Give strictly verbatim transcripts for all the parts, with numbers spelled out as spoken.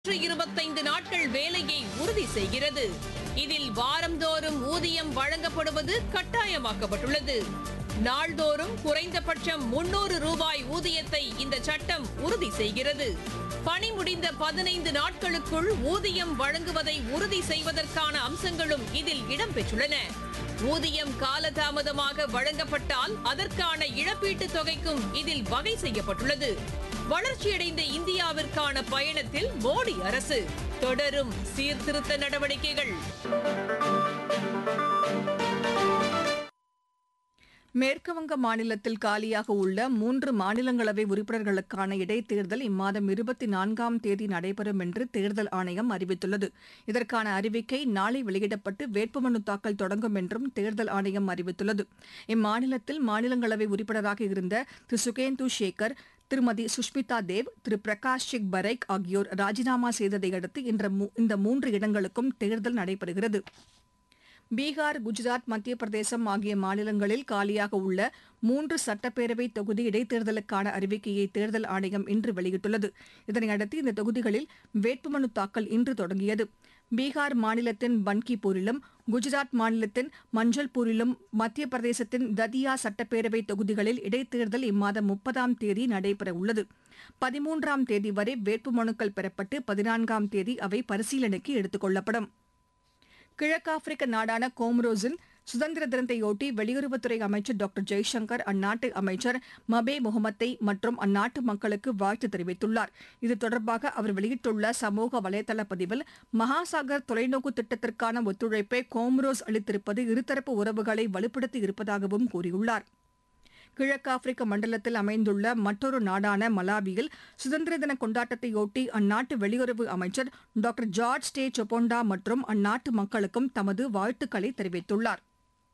இருபத்தைந்து நாட்கள் வேலையை உறுதி செய்கிறது. இதில் வாரந்தோறும் ஊதியம் வழங்கப்படுவது கட்டாயமாக்கப்பட்டுள்ளது. நாள்தோறும் குறைந்தபட்சம் முன்னூறு ரூபாய் ஊதியத்தை இந்த சட்டம் உறுதி செய்கிறது. பணி முடிந்த பதினைந்து நாட்களுக்குள் ஊதியம் வழங்குவதை உறுதி செய்வதற்கான அம்சங்களும் இதில் இடம்பெற்றுள்ளன. ஊதியம் காலதாமதமாக வழங்கப்பட்டால் அதற்கான இழப்பீட்டுத் தொகைக்கும் இதில் வகை செய்யப்பட்டுள்ளது. வளர்ச்சியடைந்த இந்தியாவிற்கான பயணத்தில் மோடி அரசு தொடரும் சீர்திருத்த நடவடிக்கைகள். மேற்குவங்க மாநிலத்தில் காலியாக உள்ள மூன்று மாநிலங்களவை உறுப்பினர்களுக்கான இடைத்தேர்தல் இம்மாதம் இருபத்தி நான்காம் தேதி நடைபெறும் என்று தேர்தல் ஆணையம் அறிவித்துள்ளது. இதற்கான அறிவிக்கை நாளை வெளியிடப்பட்டு வேட்புமனு தாக்கல் தொடங்கும் என்றும் தேர்தல் ஆணையம் அறிவித்துள்ளது. இம்மாநிலத்தில் மாநிலங்களவை உறுப்பினராக இருந்த திரு சுகேந்து சேகர், திருமதி சுஷ்மிதா தேவ், திரு பிரகாஷ் சிங் பரைக் ஆகியோர் ராஜினாமா செய்ததை அடுத்து இந்த மூன்று இடங்களுக்கும் தேர்தல் நடைபெறுகிறது. பீகார், குஜராத், மத்திய பிரதேசம் ஆகிய மாநிலங்களில் காலியாக உள்ள மூன்று சட்டப்பேரவை தொகுதி இடைத்தேர்தலுக்கான அறிவிக்கையை தேர்தல் ஆணையம் இன்று வெளியிட்டுள்ளது. இதனையடுத்து இந்த தொகுதிகளில் வேட்புமனு தாக்கல் இன்று தொடங்கியது. பீகார் மாநிலத்தின் பன்கிபூரிலும், குஜராத் மாநிலத்தின் மஞ்சள்பூரிலும், மத்திய பிரதேசத்தின் ததியா சட்டப்பேரவை தொகுதிகளில் இடைத்தேர்தல் இம்மாதம் முப்பதாம் தேதி நடைபெறவுள்ளது. பதிமூன்றாம் தேதி வரை வேட்புமனுக்கள் பெறப்பட்டு பதினான்காம் தேதி அவை பரிசீலனைக்கு எடுத்துக் கொள்ளப்படும். கிழக்காப்பிரிக்க நாடான கோமரோஸின் சுதந்திர தினத்தையொட்டி வெளியுறவுத்துறை அமைச்சர் டாக்டர் ஜெய்சங்கர் அந்நாட்டு அமைச்சர் மபே முகமத்தை மற்றும் அந்நாட்டு மக்களுக்கு வாழ்த்து தெரிவித்துள்ளார். இது தொடர்பாக அவர் வெளியிட்டுள்ள சமூக வலைதள பதிவில், மகாசாகர் தொலைநோக்கு திட்டத்திற்கான ஒத்துழைப்பை கோமரோஸ் அளித்திருப்பது இருதரப்பு உறவுகளை வலுப்படுத்தி இருப்பதாகவும் கூறியுள்ளார். கிழக்காப்பிரிக்க மண்டலத்தில் அமைந்துள்ள மற்றொரு நாடான மலாவியில் சுதந்திர தின கொண்டாட்டத்தையொட்டி அந்நாட்டு வெளியுறவு அமைச்சர் டாக்டர் ஜார்ஜ் டே சொபொண்டா மற்றும் அந்நாட்டு மக்களுக்கும் தமது வாழ்த்துக்களை தெரிவித்துள்ளார்.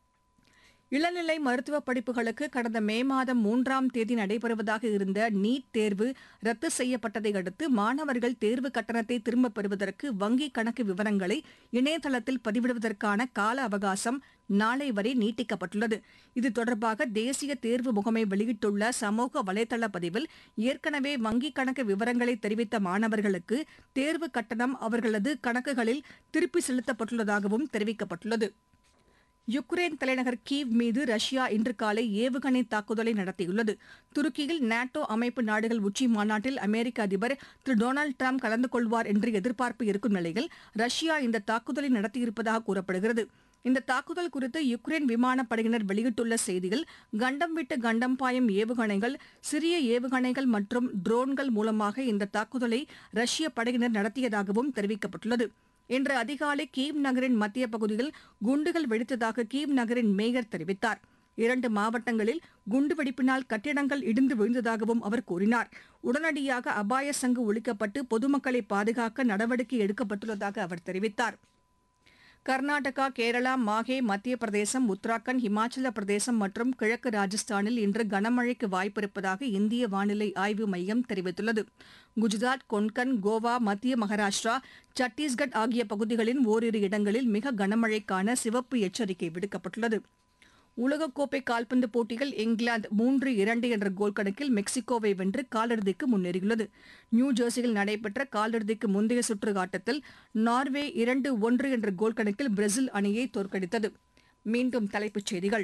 இளநிலை மருத்துவ படிப்புகளுக்கு கடந்த மே மாதம் மூன்றாம் தேதி நடைபெறுவதாக இருந்த நீட் தேர்வு ரத்து செய்யப்பட்டதை அடுத்து மாணவர்கள் தேர்வு கட்டணத்தை திரும்பப் பெறுவதற்கு வங்கிக் கணக்கு விவரங்களை இணையதளத்தில் பதிவிடுவதற்கான கால அவகாசம் நாளை வரை நீட்டிக்கப்பட்டுள்ளது. இது தொடர்பாக தேசிய தேர்வு முகமை வெளியிட்டுள்ள சமூக வலைதள பதிவில், ஏற்கனவே வங்கிக் கணக்கு விவரங்களை தெரிவித்த மாணவர்களுக்கு தேர்வு கட்டணம் அவர்களது கணக்குகளில் திருப்பி செலுத்தப்பட்டுள்ளதாகவும் தெரிவிக்கப்பட்டுள்ளது. யுக்ரைன் தலைநகர் கீவ் மீது ரஷ்யா இன்று காலை ஏவுகணை தாக்குதலை நடத்தியுள்ளது. துருக்கியில் நாட்டோ அமைப்பு நாடுகள் உச்சி மாநாட்டில் அமெரிக்க அதிபர் திரு டொனால்டு டிரம்ப் கலந்து கொள்வார் என்று எதிர்பார்ப்பு இருக்கும் நிலையில் ரஷ்யா இந்த தாக்குதலை நடத்தியிருப்பதாக கூறப்படுகிறது. இந்த தாக்குதல் குறித்து யுக்ரைன் விமானப்படையினர் வெளியிட்டுள்ள செய்தியில், கண்டம் விட்டு கண்டம் பாயும் ஏவுகணைகள், சிறிய ஏவுகணைகள் மற்றும் ட்ரோன்கள் மூலமாக இந்த தாக்குதலை ரஷ்ய படையினர் நடத்தியதாகவும் தெரிவிக்கப்பட்டுள்ளது. இன்று அதிகாலை கீவ் நகரின் மத்திய பகுதியில் குண்டுகள் வெடித்ததாக கீவ் நகரின் மேயர் தெரிவித்தார். இரண்டு மாவட்டங்களில் குண்டுவெடிப்பினால் கட்டிடங்கள் இடிந்து விழுந்ததாகவும் அவர் கூறினார். உடனடியாக அபாய சங்கு ஒலிக்கப்பட்டு பொதுமக்களை பாதுகாக்க நடவடிக்கை எடுக்கப்பட்டுள்ளதாக அவர் தெரிவித்தார். கர்நாடகா, கேரளா, மாஹே, மத்திய பிரதேசம், உத்தராகண்ட், இமாச்சல பிரதேசம் மற்றும் கிழக்கு ராஜஸ்தானில் இன்று கனமழைக்கு வாய்ப்பிருப்பதாக இந்திய வானிலை ஆய்வு மையம் தெரிவித்துள்ளது. குஜராத், கொன்கன், கோவா, மத்திய மகாராஷ்டிரா, சத்தீஸ்கட் ஆகிய பகுதிகளின் ஓரிரு இடங்களில் மிக கனமழைக்கான சிவப்பு எச்சரிக்கை விடுக்கப்பட்டுள்ளது. உலகக்கோப்பை கால்பந்து போட்டியில் இங்கிலாந்து மூன்று இரண்டு என்ற கோல் கணக்கில் மெக்சிகோவை வென்று காலிறுதிக்கு முன்னேறியுள்ளது. நியூ ஜெர்சியில் நடைபெற்ற காலிறுதிக்கு முந்தைய சுற்று ஆட்டத்தில் நார்வே இரண்டு ஒன்று என்ற கோல் கணக்கில் பிரேசில் அணியை தோற்கடித்தது. மீண்டும் தலைப்புச் செய்திகள்.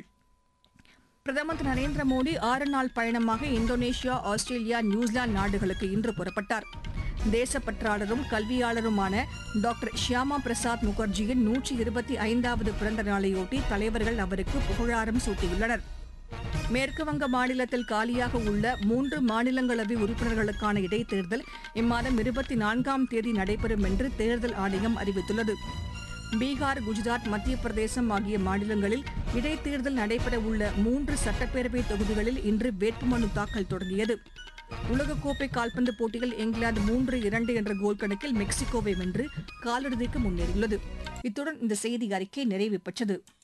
பிரதமர் திரு நரேந்திர மோடி ஆறு நாள் பயணமாக இந்தோனேஷியா, ஆஸ்திரேலியா, நியூசிலாந்து நாடுகளுக்கு இன்று புறப்பட்டார். தேசப்பற்றாளரும் கல்வியாளருமான டாக்டர் ஷியாமா பிரசாத் முகர்ஜியின் நூற்றி இருபத்தி ஐந்தாவது பிறந்த நாளையொட்டி தலைவர்கள் அவருக்கு புகழாரம் சூட்டியுள்ளனர். மேற்குவங்க மாநிலத்தில் காலியாக உள்ள மூன்று மாநிலங்களவை உறுப்பினர்களுக்கான இடைத்தேர்தல் இம்மாதம் இருபத்தி நான்காம் தேதி நடைபெறும் என்று தேர்தல் ஆணையம் அறிவித்துள்ளது. பீகார், குஜராத், மத்திய பிரதேசம் ஆகிய மாநிலங்களில் இடைத்தேர்தல் நடைபெறவுள்ள மூன்று சட்டப்பேரவை தொகுதிகளில் இன்று வேட்புமனு தாக்கல் தொடங்கியது. உலகக்கோப்பை கால்பந்து போட்டியில் இங்கிலாந்து மூன்று இரண்டு என்ற கோல் கணக்கில் மெக்சிகோவை வென்று காலிறுதிக்கு முன்னேறியுள்ளது. இத்துடன் இந்த செய்தி அறிக்கை நிறைவு பெற்றது.